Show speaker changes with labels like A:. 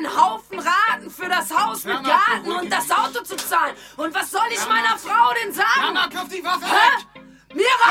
A: Haufen Raten für das Haus mit Garten und das Auto zu zahlen. Und was soll ich meiner Frau denn sagen?
B: Mama, kauf die Waffe weg!
A: Mira!